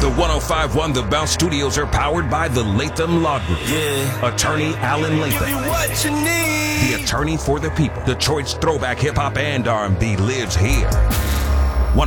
The 105.1 The Bounce Studios are powered by the Latham Law Group. Yeah. Attorney Alan Latham. Give me what you need. The attorney for the people. Detroit's throwback hip-hop and R&B lives here.